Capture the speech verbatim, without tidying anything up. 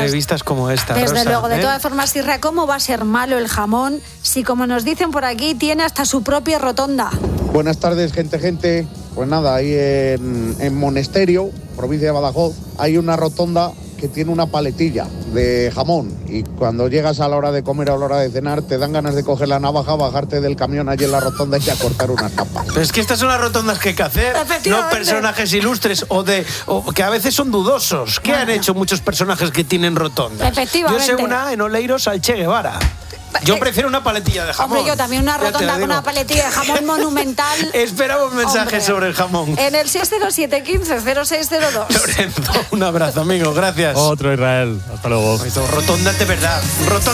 entrevistas como esta, Desde Rosa, luego, de ¿eh? todas formas, Sirra, ¿cómo va a ser malo el jamón si, como nos dicen por aquí, tiene hasta su propia rotonda? Buenas tardes, gente, gente. Pues nada, ahí en, en Monesterio, provincia de Badajoz, hay una rotonda que tiene una paletilla de jamón y cuando llegas a la hora de comer o a la hora de cenar te dan ganas de coger la navaja, bajarte del camión allí en la rotonda y a cortar unas tapas. Pero es que estas son las rotondas que hay que hacer, no personajes ilustres o de o que a veces son dudosos. ¿Qué han hecho muchos personajes que tienen rotondas? Efectivamente. Yo sé una en Oleiros al Che Guevara. Yo prefiero una paletilla de jamón. Hombre, yo también una Ya te rotonda lo con digo. una paletilla de jamón monumental. Esperamos mensajes Hombre. sobre el jamón. En el seis cero siete uno cinco cero seis cero dos. Lorenzo, un abrazo, amigo, gracias. Otro Israel, hasta luego. Rotondas de verdad. Rotondas